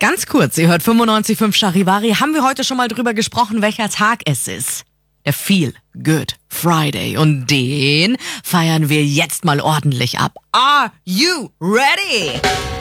Ganz kurz, ihr hört 95.5 Charivari. Haben wir heute schon mal drüber gesprochen, welcher Tag es ist? Der Feel Good Friday. Und den feiern wir jetzt mal ordentlich ab. Are you ready?